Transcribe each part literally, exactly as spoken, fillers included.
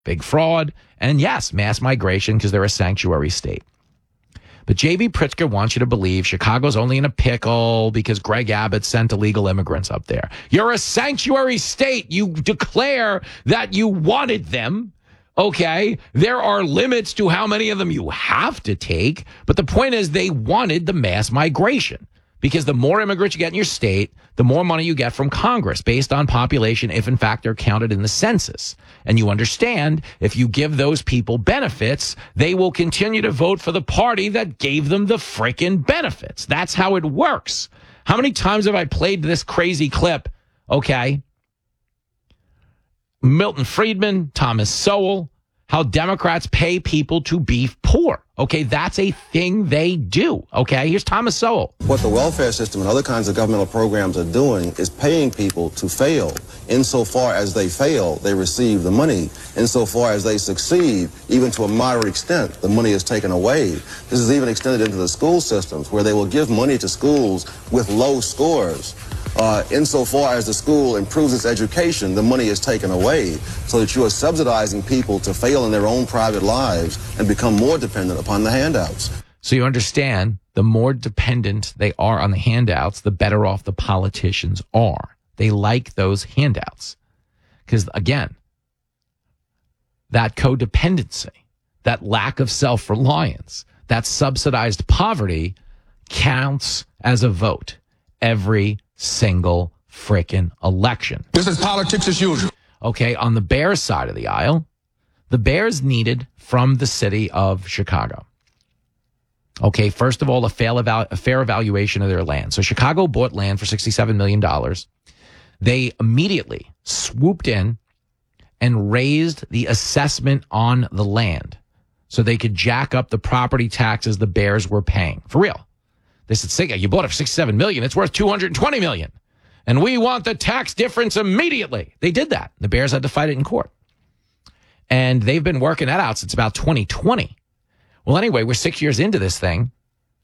big fraud, and yes, mass migration because they're a sanctuary state. But J B. Pritzker wants you to believe Chicago's only in a pickle because Greg Abbott sent illegal immigrants up there. You're a sanctuary state. You declare that you wanted them. Okay, there are limits to how many of them you have to take. But the point is they wanted the mass migration because the more immigrants you get in your state, the more money you get from Congress based on population, if in fact they're counted in the census. And you understand if you give those people benefits, they will continue to vote for the party that gave them the frickin' benefits. That's how it works. How many times have I played this crazy clip? Okay. Milton Friedman, Thomas Sowell, how Democrats pay people to be poor. Okay, that's a thing they do. Okay, here's Thomas Sowell. What the welfare system and other kinds of governmental programs are doing is paying people to fail. Insofar as they fail, they receive the money. Insofar as they succeed, even to a moderate extent, the money is taken away. This is even extended into the school systems, where they will give money to schools with low scores. Uh, insofar as the school improves its education, the money is taken away, so that you are subsidizing people to fail in their own private lives and become more dependent upon the handouts. So you understand, the more dependent they are on the handouts, the better off the politicians are. They like those handouts. Because, again, that codependency, that lack of self-reliance, that subsidized poverty counts as a vote every single frickin' election. This is politics as usual. Okay, on the Bears side of the aisle, the Bears needed from the city of Chicago. Okay, first of all, a fair, eval- a fair evaluation of their land. So Chicago bought land for sixty-seven million dollars. They immediately swooped in and raised the assessment on the land so they could jack up the property taxes the Bears were paying. For real. They said, you bought it for sixty-seven million dollars. It's worth two hundred twenty million dollars. And we want the tax difference immediately. They did that. The Bears had to fight it in court. And they've been working that out since about twenty twenty. Well, anyway, we're six years into this thing.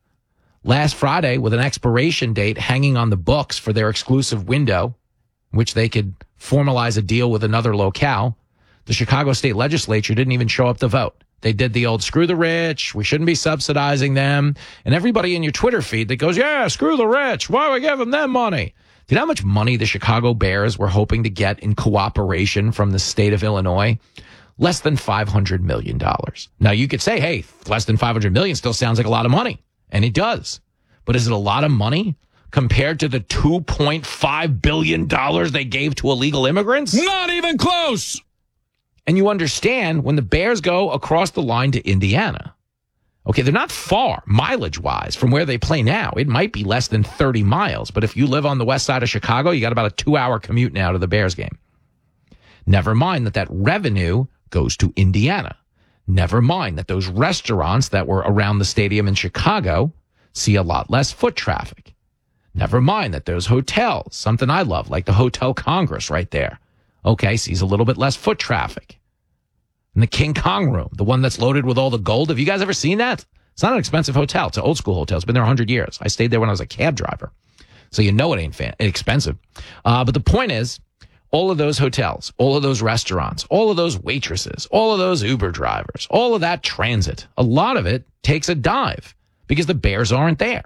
Last Friday, with an expiration date hanging on the books for their exclusive window, which they could formalize a deal with another locale, the Chicago State Legislature didn't even show up to vote. They did the old screw the rich. We shouldn't be subsidizing them. And everybody in your Twitter feed that goes, yeah, screw the rich. Why are we giving them money? Do you know how much money the Chicago Bears were hoping to get in cooperation from the state of Illinois? Less than five hundred million dollars. Now, you could say, hey, less than five hundred million dollars still sounds like a lot of money. And it does. But is it a lot of money compared to the two point five billion dollars they gave to illegal immigrants? Not even close. And you understand when the Bears go across the line to Indiana, okay, they're not far mileage-wise from where they play now. It might be less than thirty miles. But if you live on the west side of Chicago, you got about a two-hour commute now to the Bears game. Never mind that that revenue goes to Indiana. Never mind that those restaurants that were around the stadium in Chicago see a lot less foot traffic. Never mind that those hotels, something I love, like the Hotel Congress right there, okay, sees a little bit less foot traffic. And the King Kong room, the one that's loaded with all the gold. Have you guys ever seen that? It's not an expensive hotel. It's an old school hotel. It's been there one hundred years. I stayed there when I was a cab driver. So you know it ain't fan- expensive. Uh, but the point is, all of those hotels, all of those restaurants, all of those waitresses, all of those Uber drivers, all of that transit, a lot of it takes a dive because the Bears aren't there.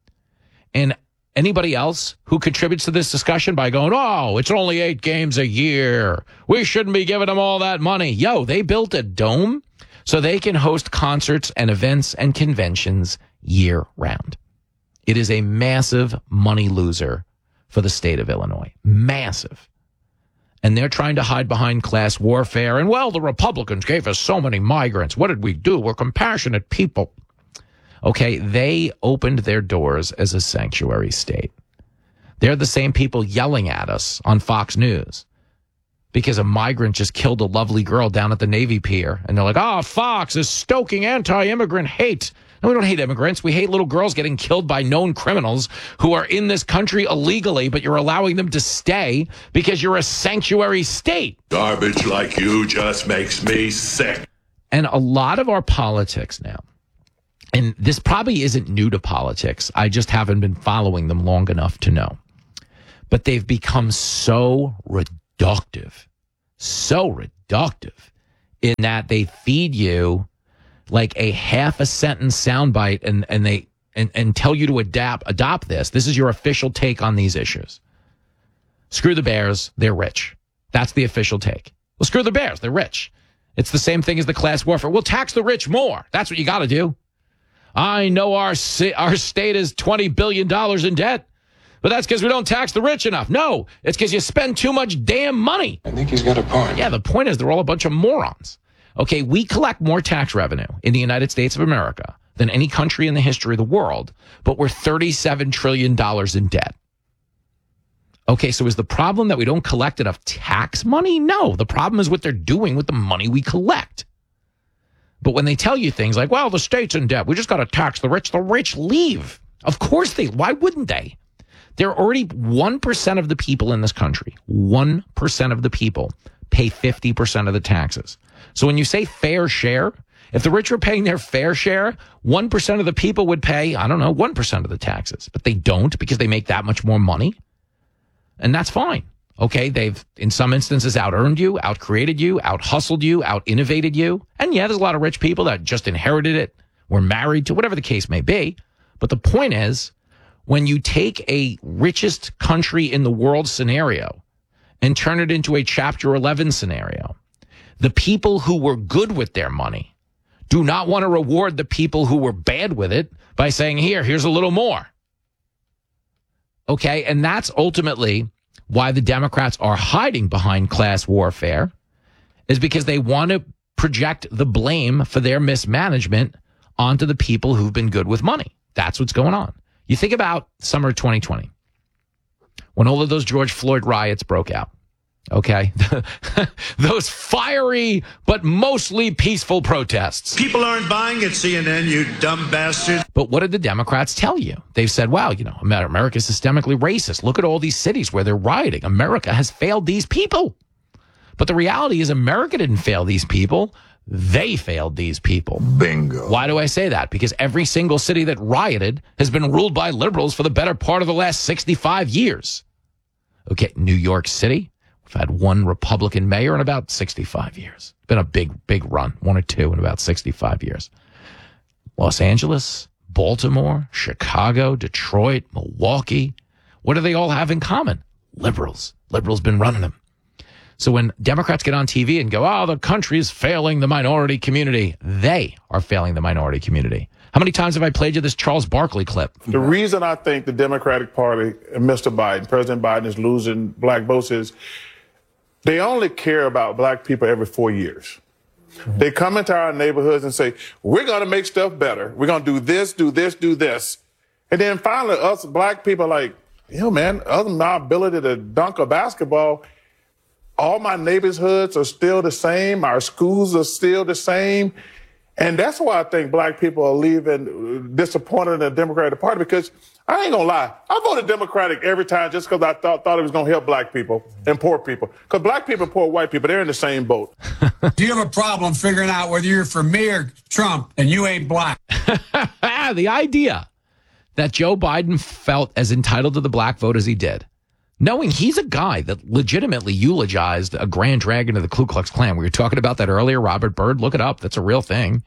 And anybody else who contributes to this discussion by going, oh, it's only eight games a year, we shouldn't be giving them all that money. Yo, they built a dome so they can host concerts and events and conventions year round. It is a massive money loser for the state of Illinois. Massive. And they're trying to hide behind class warfare. And, well, the Republicans gave us so many migrants. What did we do? We're compassionate people. Okay, they opened their doors as a sanctuary state. They're the same people yelling at us on Fox News because a migrant just killed a lovely girl down at the Navy Pier. And they're like, oh, Fox is stoking anti-immigrant hate. No, we don't hate immigrants. We hate little girls getting killed by known criminals who are in this country illegally, but you're allowing them to stay because you're a sanctuary state. Garbage like you just makes me sick. And a lot of our politics now, and this probably isn't new to politics, I just haven't been following them long enough to know, but they've become so reductive, so reductive in that they feed you like a half a sentence soundbite and, and they and, and tell you to adapt adopt this. This is your official take on these issues. Screw the Bears, they're rich. That's the official take. Well, screw the Bears, they're rich. It's the same thing as the class warfare. We'll tax the rich more. That's what you got to do. I know our our state is twenty billion dollars in debt, but that's because we don't tax the rich enough. No, it's because you spend too much damn money. I think he's got a point. Yeah, the point is they're all a bunch of morons. Okay, we collect more tax revenue in the United States of America than any country in the history of the world, but we're thirty-seven trillion dollars in debt. Okay, so is the problem that we don't collect enough tax money? No, the problem is what they're doing with the money we collect. But when they tell you things like, well, the state's in debt, we just got to tax the rich, the rich leave. Of course they, why wouldn't they? There are already one percent of the people in this country, one percent of the people pay fifty percent of the taxes. So when you say fair share, if the rich were paying their fair share, one percent of the people would pay, I don't know, one percent of the taxes. But they don't because they make that much more money. And that's fine. Okay, they've, in some instances, out-earned you, out-created you, out-hustled you, out-innovated you. And yeah, there's a lot of rich people that just inherited it, were married to, whatever the case may be. But the point is, when you take a richest country in the world scenario and turn it into a Chapter eleven scenario, the people who were good with their money do not want to reward the people who were bad with it by saying, here, here's a little more. Okay, and that's ultimately why the Democrats are hiding behind class warfare, is because they want to project the blame for their mismanagement onto the people who've been good with money. That's what's going on. You think about summer twenty twenty, when all of those George Floyd riots broke out. Okay, those fiery but mostly peaceful protests. People aren't buying it, C N N, you dumb bastards. But what did the Democrats tell you? They've said, wow, you know, America's systemically racist. Look at all these cities where they're rioting. America has failed these people. But the reality is America didn't fail these people. They failed these people. Bingo. Why do I say that? Because every single city that rioted has been ruled by liberals for the better part of the last sixty-five years. Okay, New York City. We've had one Republican mayor in about sixty-five years. Been a big, big run. One or two in about sixty-five years. Los Angeles, Baltimore, Chicago, Detroit, Milwaukee. What do they all have in common? Liberals. Liberals been running them. So when Democrats get on T V and go, oh, the country is failing the minority community, they are failing the minority community. How many times have I played you this Charles Barkley clip? The reason I think the Democratic Party and Mister Biden, President Biden, is losing black votes is they only care about black people every four years. Mm-hmm. They come into our neighborhoods and say, we're going to make stuff better. We're going to do this, do this, do this. And then finally, us black people are like, you know, man, other than my ability to dunk a basketball, all my neighborhoods are still the same. Our schools are still the same. And that's why I think black people are leaving disappointed in the Democratic Party, because I ain't gonna lie, I voted Democratic every time just because I thought, thought it was gonna help black people and poor people. Because black people and poor white people, they're in the same boat. Do you have a problem figuring out whether you're for me or Trump and you ain't black? The idea that Joe Biden felt as entitled to the black vote as he did, knowing he's a guy that legitimately eulogized a grand dragon of the Ku Klux Klan. We were talking about that earlier, Robert Byrd. Look it up. That's a real thing.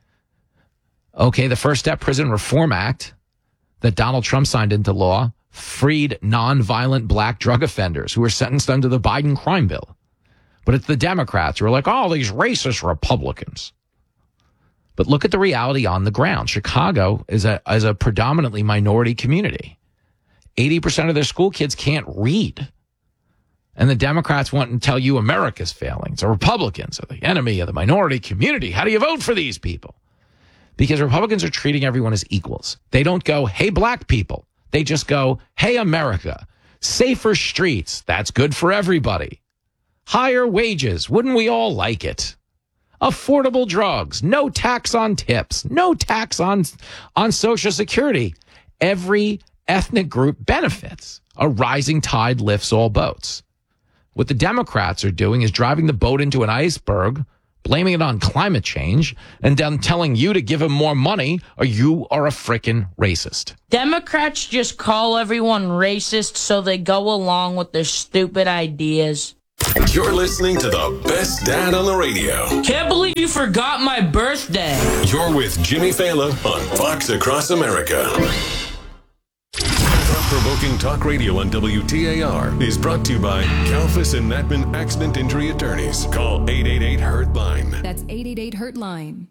Okay, the First Step Prison Reform Act that Donald Trump signed into law freed nonviolent black drug offenders who were sentenced under the Biden crime bill. But it's the Democrats who are like, oh, these racist Republicans. But look at the reality on the ground. Chicago is a, is a predominantly minority community. eighty percent of their school kids can't read. And the Democrats want to tell you America's failing. So Republicans are the enemy of the minority community. How do you vote for these people? Because Republicans are treating everyone as equals. They don't go, hey, black people. They just go, hey, America. Safer streets. That's good for everybody. Higher wages. Wouldn't we all like it? Affordable drugs. No tax on tips. No tax on, on Social Security. Every ethnic group benefits. A rising tide lifts all boats. What the Democrats are doing is driving the boat into an iceberg, blaming it on climate change, and then telling you to give them more money or you are a frickin' racist. Democrats just call everyone racist so they go along with their stupid ideas. You're listening to the best dad on the radio. Can't believe you forgot my birthday. You're with Jimmy Fallon on Fox Across America. Thought-provoking talk radio on W T A R is brought to you by Kalfas and Natman Accident Injury Attorneys. Call eight eight eight, hurt line. That's eight eight eight, hurt line.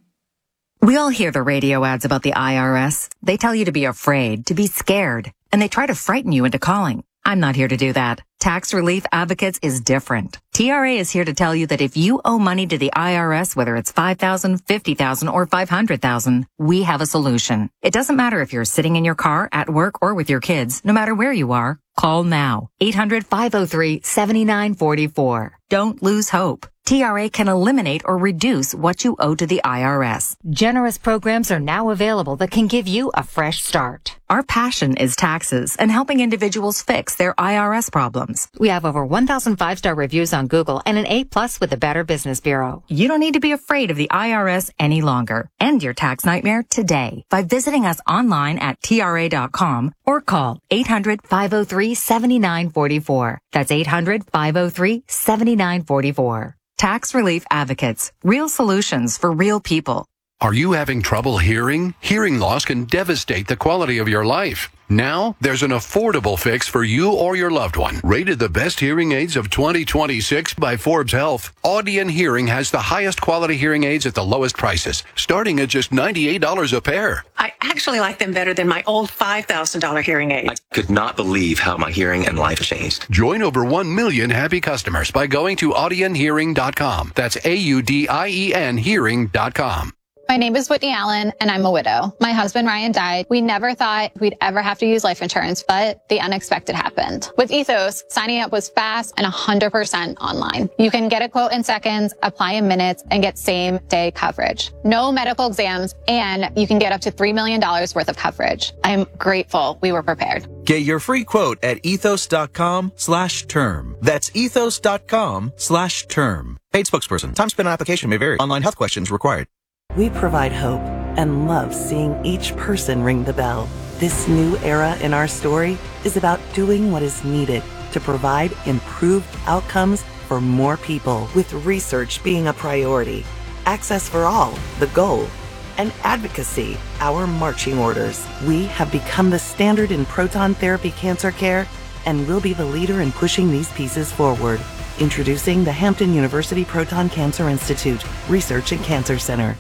We all hear the radio ads about the I R S. They tell you to be afraid, to be scared, and they try to frighten you into calling. I'm not here to do that. Tax Relief Advocates is different. T R A is here to tell you that if you owe money to the I R S, whether it's five thousand dollars, fifty thousand dollars, or five hundred thousand dollars, we have a solution. It doesn't matter if you're sitting in your car, at work, or with your kids. No matter where you are, call now. eight hundred, five oh three, seven nine four four. Don't lose hope. T R A can eliminate or reduce what you owe to the I R S. Generous programs are now available that can give you a fresh start. Our passion is taxes and helping individuals fix their I R S problems. We have over one thousand five-star reviews on Google and an A plus with the Better Business Bureau. You don't need to be afraid of the I R S any longer. End your tax nightmare today by visiting us online at T R A dot com or call eight hundred, five oh three, seven nine four four. That's eight hundred, five oh three, seven nine four four. Tax Relief Advocates. Real solutions for real people. Are you having trouble hearing? Hearing loss can devastate the quality of your life. Now, there's an affordable fix for you or your loved one. Rated the best hearing aids of twenty twenty-six by Forbes Health, Audion Hearing has the highest quality hearing aids at the lowest prices, starting at just ninety-eight dollars a pair. I actually like them better than my old five thousand dollars hearing aids. I could not believe how my hearing and life changed. Join over one million happy customers by going to audion hearing dot com. That's A U D I E N hearing dot com. My name is Whitney Allen, and I'm a widow. My husband, Ryan, died. We never thought we'd ever have to use life insurance, but the unexpected happened. With Ethos, signing up was fast and one hundred percent online. You can get a quote in seconds, apply in minutes, and get same-day coverage. No medical exams, and you can get up to three million dollars worth of coverage. I'm grateful we were prepared. Get your free quote at ethos.com slash term. That's ethos.com slash term. Paid spokesperson. Time spent on application may vary. Online health questions required. We provide hope and love seeing each person ring the bell. This new era in our story is about doing what is needed to provide improved outcomes for more people, with research being a priority, access for all, the goal, and advocacy, our marching orders. We have become the standard in proton therapy cancer care and will be the leader in pushing these pieces forward. Introducing the Hampton University Proton Cancer Institute Research and Cancer Center.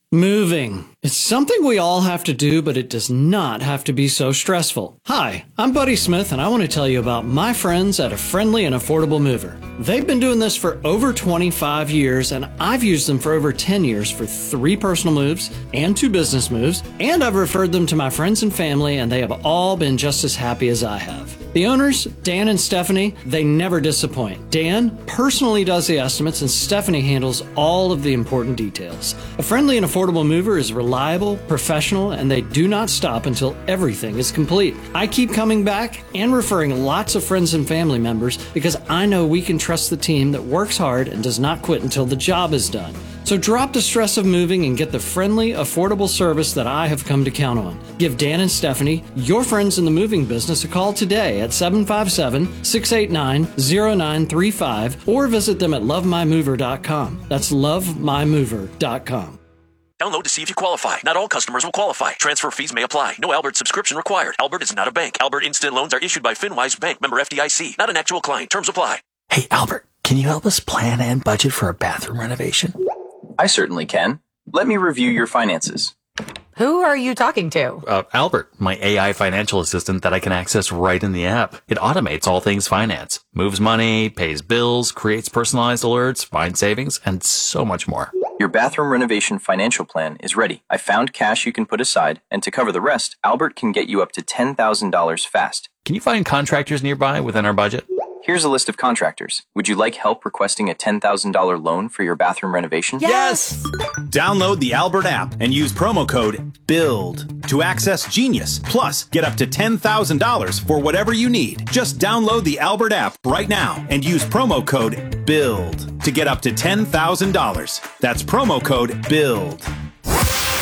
Moving. It's something we all have to do, but it does not have to be so stressful. Hi, I'm Buddy Smith, and I want to tell you about my friends at A Friendly and Affordable Mover. They've been doing this for over twenty-five years, and I've used them for over ten years for three personal moves and two business moves, and I've referred them to my friends and family, and they have all been just as happy as I have. The owners, Dan and Stephanie, they never disappoint. Dan personally does the estimates, and Stephanie handles all of the important details. A Friendly and Affordable Mover is reliable, professional, and they do not stop until everything is complete. I keep coming back and referring lots of friends and family members because I know we can trust the team that works hard and does not quit until the job is done. So drop the stress of moving and get the friendly, affordable service that I have come to count on. Give Dan and Stephanie, your friends in the moving business, a call today at seven five seven, six eight nine, zero nine three five or visit them at love my mover dot com. That's love my mover dot com. Download to see if you qualify. Not all customers will qualify. Transfer fees may apply. No Albert subscription required. Albert is not a bank. Albert Instant Loans are issued by FinWise Bank, member F D I C. Not an actual client. Terms apply. Hey, Albert, can you help us plan and budget for a bathroom renovation? I certainly can. Let me review your finances. Who are you talking to? Uh, Albert, my A I financial assistant that I can access right in the app. It automates all things finance, moves money, pays bills, creates personalized alerts, finds savings, and so much more. Your bathroom renovation financial plan is ready. I found cash you can put aside, and to cover the rest, Albert can get you up to ten thousand dollars fast. Can you find contractors nearby within our budget? Here's a list of contractors. Would you like help requesting a ten thousand dollars loan for your bathroom renovation? Yes! Download the Albert app and use promo code BUILD to access Genius. Plus, get up to ten thousand dollars for whatever you need. Just download the Albert app right now and use promo code BUILD to get up to ten thousand dollars. That's promo code BUILD.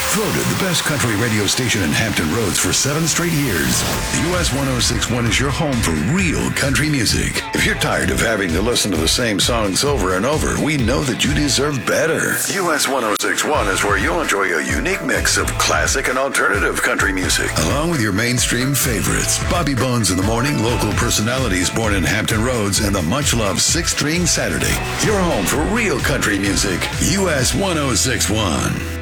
Voted the best country radio station in Hampton Roads for seven straight years. U S one oh six point one is your home for real country music. If you're tired of having to listen to the same songs over and over, we know that you deserve better. U S one oh six point one is where you'll enjoy a unique mix of classic and alternative country music, along with your mainstream favorites. Bobby Bones in the morning, local personalities born in Hampton Roads, and the much-loved Six String Saturday. Your home for real country music. U S one oh six point one.